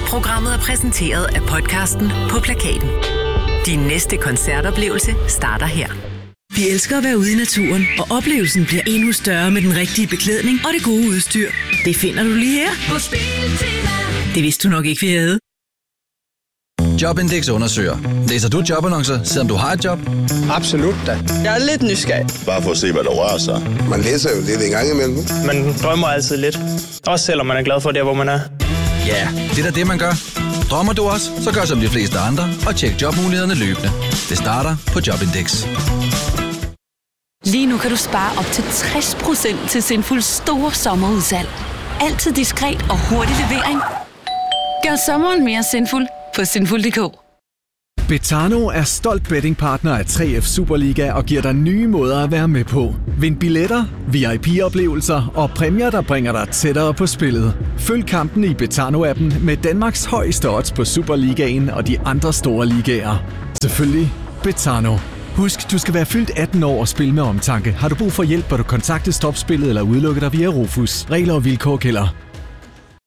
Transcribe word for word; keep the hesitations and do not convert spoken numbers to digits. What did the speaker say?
Programmet er præsenteret af podcasten På Plakaten. Din næste koncertoplevelse starter her. Vi elsker at være ude i naturen, og oplevelsen bliver endnu større med den rigtige beklædning og det gode udstyr. Det finder du lige her på Biltema. Det vidste du nok ikke, vi havde. Jobindex undersøger. Læser du jobannoncer, selvom du har et job? Absolut da. Jeg er lidt nysgerrig. Bare for at se, hvad der rører sig. Man læser jo lidt en gang imellem. Man drømmer altid lidt. Også selvom man er glad for det, hvor man er. Ja, det er da det, man gør. Drømmer du også, så gør som de fleste andre og tjek jobmulighederne løbende. Det starter på Jobindex. Lige nu kan du spare op til tres procent til Sinfuls store sommerudsalg. Altid diskret og hurtig levering. Gør sommeren mere sinful på sinful punktum d k. Betano er stolt bettingpartner af tre F Superliga og giver dig nye måder at være med på. Vind billetter, V I P-oplevelser og præmier, der bringer dig tættere på spillet. Følg kampen i Betano-appen med Danmarks højeste odds på Superligaen og de andre store ligaer. Selvfølgelig Betano. Husk, du skal være fyldt atten år og spille med omtanke. Har du brug for hjælp, bør du kontakte Stopspillet eller udelukke dig via Rufus. Regler og vilkår gælder.